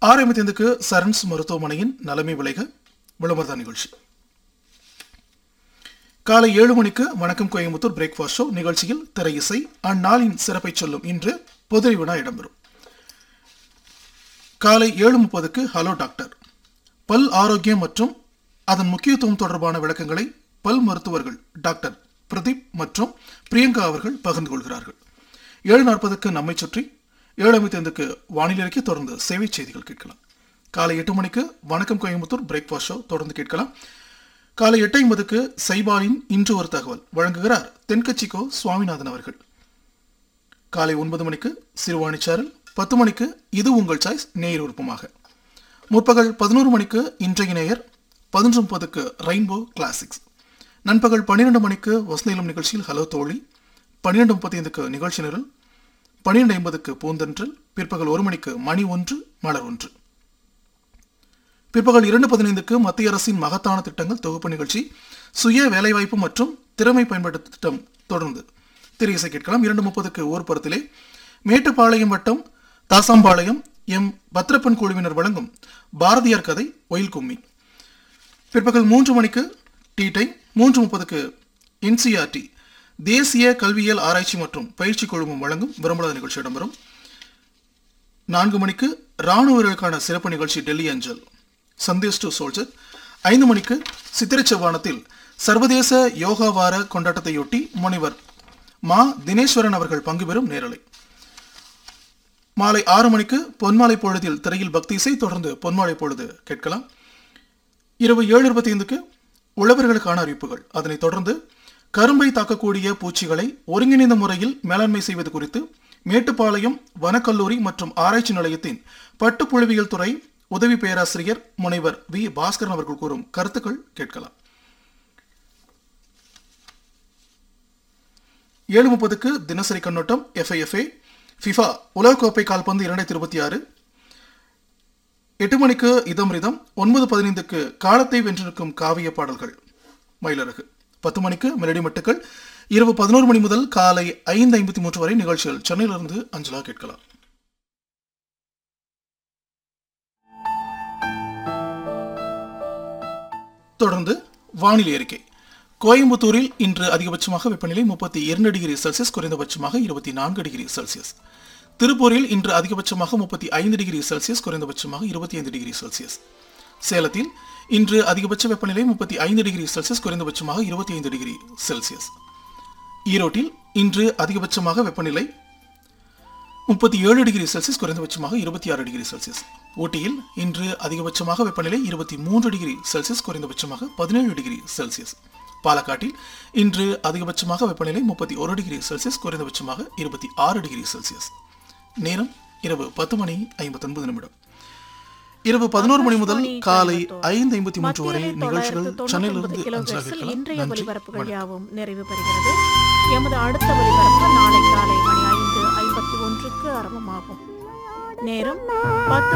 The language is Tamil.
6:55க்கு சரண்ஸ் மருத்துவமனையின் நலமை விளைக விளம்பர நிகழ்ச்சி. காலை 7 மணிக்கு வணக்கம் கோயம்புத்தூர் பிரேக்ஃபாஸ்ட் ஷோ நிகழ்ச்சியில் திரை இசை அந்நாளின் சிறப்பை சொல்லும் இன்று பொதுரி வினா இடம்பெறும். காலை 7:30க்கு ஹலோ டாக்டர், பல் ஆரோக்கியம் மற்றும் அதன் முக்கியத்துவம் தொடர்பான விளக்கங்களை பல் மருத்துவர்கள் டாக்டர் பிரதீப் மற்றும் பிரியங்கா அவர்கள் பகிர்ந்து கொள்கிறார்கள். 7:40க்கு நம்மை சுற்றி, 7:55க்கு வானிலை அறிக்கை, தொடர்ந்து சேவை செய்திகள் கேட்கலாம். காலை 8 மணிக்கு வணக்கம் கோயம்புத்தூர் பிரேக்ஃபாஸ்ட் ஷோ தொடர்ந்து கேட்கலாம். காலை 8:50க்கு சைபாலின் இன்று ஒரு தகவல் வழங்குகிறார் தென்கட்சிக்கோ சுவாமிநாதன் அவர்கள். காலை 9 மணிக்கு சிறுவாணிச்சாரல், 10 மணிக்கு இது உங்கள் சாய்ஸ் நேயர் விருப்பமாக. முற்பகல் 11 மணிக்கு இன்றைய நேயர், 11:30க்கு ரெயின்போ கிளாசிக்ஸ். நண்பகல் 12 மணிக்கு வசந்தேலம் நிகழ்ச்சியில் ஹலோ தோழி, 12:35க்கு நிகழ்ச்சி நிரல், 12:50க்கு பூந்தென்றல், பிற்பகல் 1 மணிக்கு மணி ஒன்று மலர் ஒன்று. பிற்பகல் 2:15க்கு மத்திய அரசின் மகத்தான திட்டங்கள் தொகுப்பு நிகழ்ச்சி சுய வேலைவாய்ப்பு மற்றும் திறமை பயன்பாட்டு திட்டம் தொடர்ந்து திரை இசை கேட்கலாம். 2:30க்கு ஊர்புறத்திலே மேட்டுப்பாளையம் வட்டம் தாசாம்பாளையம் எம் பத்ரப்பன் குழுவினர் வழங்கும் பாரதியார் கதை ஒயில் கும்மி. பிற்பகல் 3 மணிக்கு டீ டைம், 3:30க்கு என்சிஆர்டி தேசிய கல்வியியல் ஆராய்ச்சி மற்றும் பயிற்சி குழுமம் வழங்கும் விரும்புகிற நிகழ்ச்சி இடம்பெறும். 4 மணிக்கு ராணுவ வீரர்களுக்கான சிறப்பு நிகழ்ச்சி டெல்லி அஞ்சல் சந்தேஷ் டு சோல்ஜர். 5 மணிக்கு சித்திரை செவ்வானத்தில் சர்வதேச யோகா வார கொண்டாட்டத்தையொட்டி முனைவர் மா தினேஸ்வரன் அவர்கள் பங்கு பெறும் நேரலை. மாலை 6 மணிக்கு பொன்மாலை பொழுதில் திரையில் பக்தி இசை, தொடர்ந்து பொன்மாலை பொழுது கேட்கலாம். இரவு 7:25க்கு உழவர்களுக்கான அறிவிப்புகள், அதனைத் தொடர்ந்து கரும்பை தாக்கக்கூடிய பூச்சிகளை ஒருங்கிணைந்த முறையில் மேலாண்மை செய்வது குறித்து மேட்டுப்பாளையம் வனக்கல்லூரி மற்றும் ஆராய்ச்சி நிலையத்தின் பட்டுப்புழுவியல் துறை உதவி பேராசிரியர் முனைவர் வி பாஸ்கரன் அவர்கள் கூறும் கருத்துக்கள் கேட்கலாம். 7:30க்கு தினசரி கண்ணோட்டம் FIFA ஃபிஃபா உலகக்கோப்பை கால்பந்து 2026. 8 மணிக்கு இதம்ரிதம், 9:15க்கு காலத்தை வென்றிருக்கும் காவிய பாடல்கள் மயிலழகு, 10 மணிக்கு மெலடி மட்டுக்கள். இரவு 11 மணி முதல் காலை 5:53 வரை நிகழ்ச்சிகள் சென்னையிலிருந்து அஞ்சலா கேட்கலாம். தொடர்ந்து வானிலை அறிக்கை. கோயம்புத்தூரில் இன்று அதிகபட்சமாக வெப்பநிலை 32 டிகிரி செல்சியஸ், குறைந்தபட்சமாக 24 டிகிரி செல்சியஸ். திருப்பூரில் இன்று அதிகபட்சமாக 35 டிகிரி செல்சியஸ், குறைந்தபட்சமாக 25 டிகிரி செல்சியஸ். சேலத்தில் இன்று அதிகபட்ச வெப்பநிலை 35 டிகிரி செல்சியஸ், குறைந்தபட்சமாக 25 டிகிரி செல்சியஸ். ஈரோட்டில் இன்று அதிகபட்சமாக வெப்பநிலை 37 டிகிரி செல்சியஸ், குறைந்தபட்சமாக 26 டிகிரி செல்சியஸ். ஊட்டியில் இன்று அதிகபட்சமாக வெப்பநிலை 23 டிகிரி செல்சியஸ், குறைந்தபட்சமாக 17 டிகிரி செல்சியஸ். பாலக்காட்டில் இன்று அதிகபட்சமாக வெப்பநிலை 31 டிகிரி செல்சியஸ், குறைந்தபட்சமாக 26 டிகிரி செல்சியஸ். நேரம் இரவு 10:59. இரவு 11 மணி முதல் காலை 5:53 வரை நிகழ்ச்சிகள் சென்னையிலிருந்து அஞ்சலாக இருக்கலாம். இன்றைய ஒலிபரப்புகள் யாவும் நிறைவு பெறுகிறது. எமது அடுத்த ஒலிபரப்பு நாளை காலை மணி 5:51க்கு ஆரம்பமாகும். நேரம் 10